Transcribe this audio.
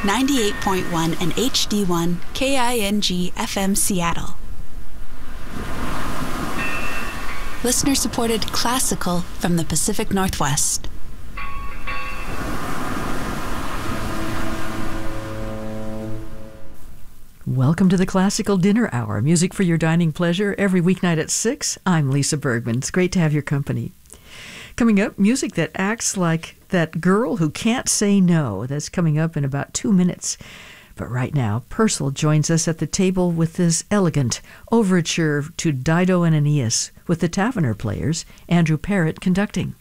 98.1 and HD1 KING FM Seattle. Listener-supported classical from the Pacific Northwest. Welcome to the Classical Dinner Hour, music for your dining pleasure every weeknight at 6. I'm Lisa Bergman. It's great to have your company. Coming up, music that acts like that girl who can't say no. That's coming up in about 2 minutes. But right now, Purcell joins us at the table with this elegant overture to Dido and Aeneas, with the Tavener Players, Andrew Parrott conducting.